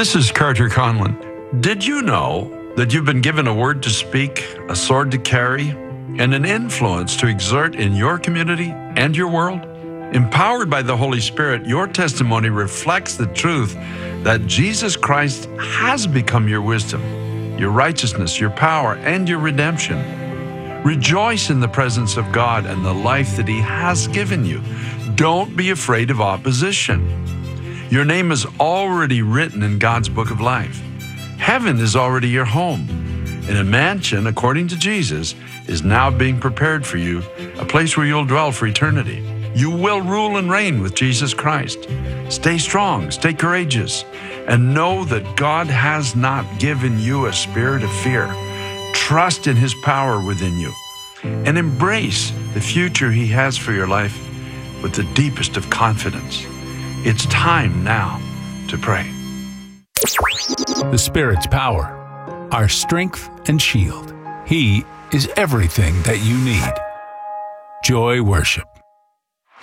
This is Carter Conlon. Did you know that you've been given a word to speak, a sword to carry, and an influence to exert in your community and your world? Empowered by the Holy Spirit, your testimony reflects the truth that Jesus Christ has become your wisdom, your righteousness, your power, and your redemption. Rejoice in the presence of God and the life that He has given you. Don't be afraid of opposition. Your name is already written in God's book of life. Heaven is already your home, and a mansion, according to Jesus, is now being prepared for you, a place where you'll dwell for eternity. You will rule and reign with Jesus Christ. Stay strong, stay courageous, and know that God has not given you a spirit of fear. Trust in His power within you, and embrace the future He has for your life with the deepest of confidence. It's time now to pray. The Spirit's power, our strength and shield. He is everything that you need. Joy Worship.